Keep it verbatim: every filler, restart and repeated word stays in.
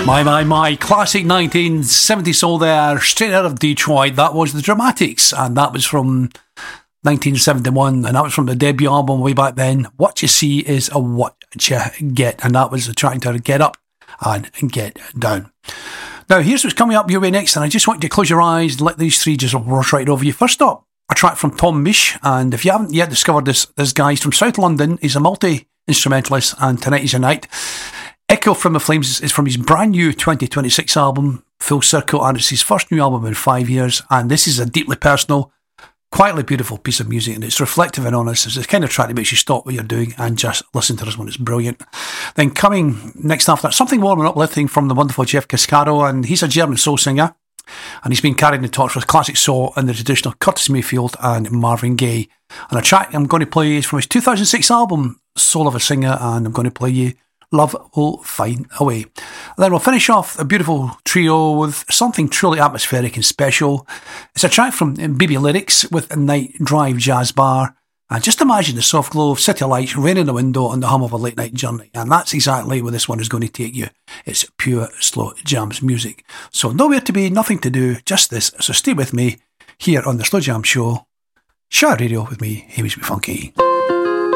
My, my, my, classic nineteen seventy soul there, straight out of Detroit. That was the Dramatics, and that was from nineteen seventy-one, and that was from the debut album way back then. What You See Is a What You Get, and that was the track to Get Up and Get Down. Now, here's what's coming up your way next, and I just want you to close your eyes and let these three just rush right over you. First up, a track from Tom Misch, and if you haven't yet discovered this, this guy, he's from South London. He's a multi-instrumentalist, and Tonight Is Your Night. Echo from the Flames is from his brand new twenty twenty-six album, Full Circle, and it's his first new album in five years. And this is a deeply personal, quietly beautiful piece of music, and it's reflective and honest. It's the kind of track that makes you stop what you're doing and just listen to this one. It's brilliant. Then coming next after that, something warm and uplifting from the wonderful Jeff Cascaro, and he's a German soul singer, and he's been carrying the torch with classic soul and the traditional Curtis Mayfield and Marvin Gaye. And a track I'm going to play is from his two thousand six album, Soul of a Singer, and I'm going to play you Love Will Find a Way. And then we'll finish off a beautiful trio with something truly atmospheric and special. It's a track from B B Lyrics with a Night Drive Jazz Bar. And just imagine the soft glow of city lights, rain in the window, and the hum of a late night journey. And that's exactly where this one is going to take you. It's pure slow jams music. So nowhere to be, nothing to do, just this. So stay with me here on the Slow Jam Show. Share radio with me, Hamish McFunky.